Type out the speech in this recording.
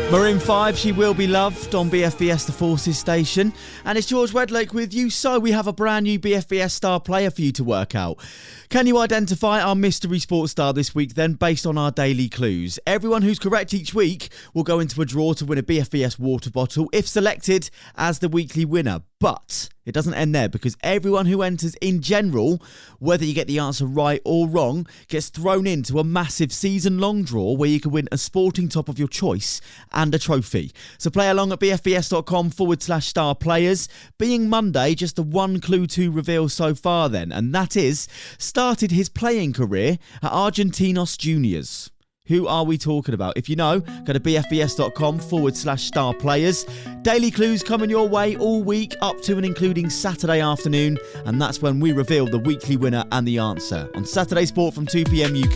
Maroon 5, She Will Be Loved on BFBS The Forces station. And it's George Wedlake with you. So we have a brand new BFBS star player for you to work out. Can you identify our mystery sports star this week then, based on our daily clues? Everyone who's correct each week will go into a draw to win a BFBS water bottle if selected as the weekly winner. But it doesn't end there, because everyone who enters in general, whether you get the answer right or wrong, gets thrown into a massive season-long draw where you can win a sporting top of your choice and a trophy. So play along at bfbs.com/star players. Being Monday, just the one clue to reveal so far then, and that is, started his playing career at Argentinos Juniors. Who are we talking about? If you know, go to bfbs.com/star players. Daily clues coming your way all week, up to and including Saturday afternoon, and that's when we reveal the weekly winner and the answer on Saturday Sport from 2 p.m. UK.